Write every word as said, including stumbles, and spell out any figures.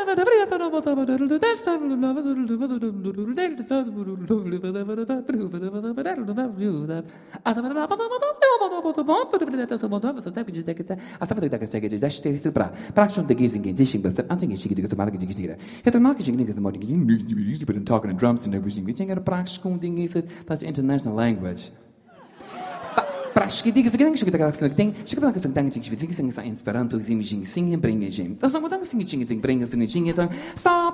talking and drums and everything. We think that's international language. Prashki diga sing sing sing ding sing sing sing sing sing sing sing Esperanto sing sing sing bringe jim. Das sagen wir dann sing sing sing bringe sing sing sing.